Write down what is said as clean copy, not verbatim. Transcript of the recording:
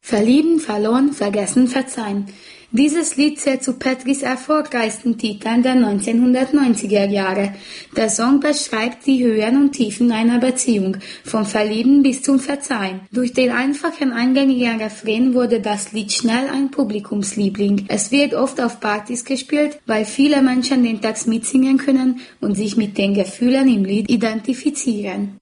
Verlieben, verloren, vergessen, verzeihen. Dieses Lied zählt zu Petrys erfolgreichsten Titeln der 1990er Jahre. Der Song beschreibt die Höhen und Tiefen einer Beziehung, vom Verlieben bis zum Verzeihen. Durch den einfachen, eingängigen Refrain wurde das Lied schnell ein Publikumsliebling. Es wird oft auf Partys gespielt, weil viele Menschen den Text mitsingen können und sich mit den Gefühlen im Lied identifizieren.